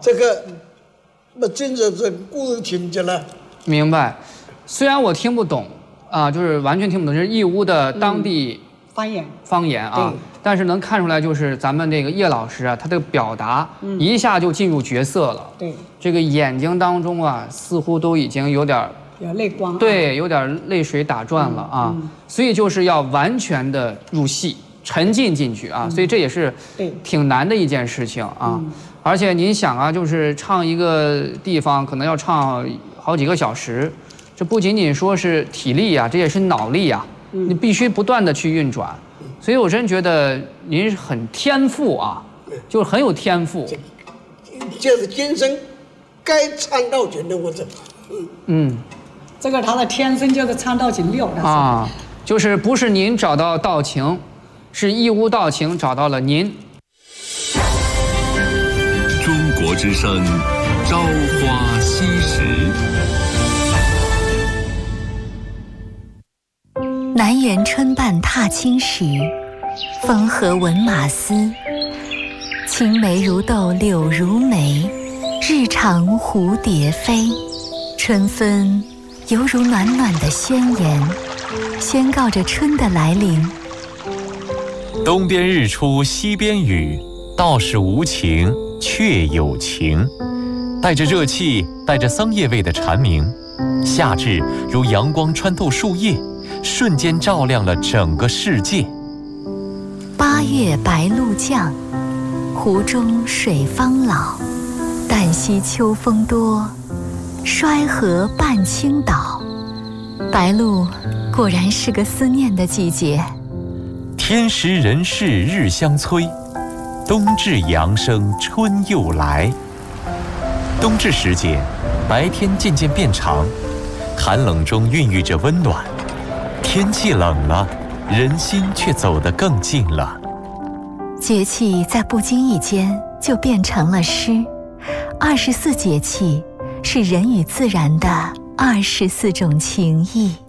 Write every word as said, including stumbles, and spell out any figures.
这个那真的是故事情节了。 明白。虽然我听不懂啊，就是完全听不懂，就是义乌的当地、 嗯、方言方言啊，但是能看出来，就是咱们这个叶老师啊，他的表达、嗯、一下就进入角色了。 对， 这个眼睛当中啊，似乎都已经有点有泪光、啊， 对，有点泪水打转了啊。嗯嗯、所以就是要完全的入戏，沉浸进去啊。嗯、所以这也是挺难的一件事情啊。嗯、而且您想啊，就是唱一个地方可能要唱好几个小时。这不仅仅说是体力啊，这也是脑力啊，你必须不断的去运转，所以我真觉得您是很天赋啊，就是很有天赋。 就是天生该唱到景的我这， 嗯嗯，这个他的天生就是唱到景六啊，就是不是您找到道情，是义乌道情找到了您。 中国之声，朝花夕拾。 南园春半踏青时，风和闻马嘶。青梅如豆柳如眉，日长蝴蝶飞。春分犹如暖暖的宣言，宣告着春的来临。 东边日出西边雨，道是无晴却有晴。带着热气，带着桑叶味的蝉鸣，夏至如阳光穿透树叶，瞬间照亮了整个世界。 八月白露降，湖中水方老。旦夕秋风多，衰河半倾倒。白露果然是个思念的季节。 天时人事日相催，冬至阳生春又来。冬至时节，白天渐渐变长，寒冷中孕育着温暖。天气冷了，人心却走得更近了。 节气在不经意间就变成了诗。二十四节气是人与自然的二十四种情谊。